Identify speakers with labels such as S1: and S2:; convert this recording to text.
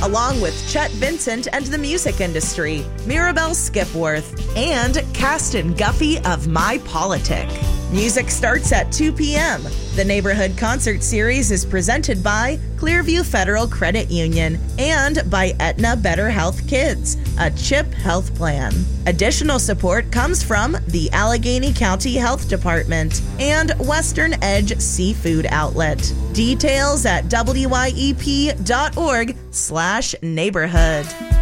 S1: along with Chet Vincent and the music industry, Mirabelle Skipworth, and Caston Guffey of My Politic. Music starts at 2 p.m. The Neighborhood Concert Series is presented by Clearview Federal Credit Union and by Aetna Better Health Kids, a CHIP health plan. Additional support comes from the Allegheny County Health Department and Western Edge Seafood Outlet. Details at wyep.org/neighborhood.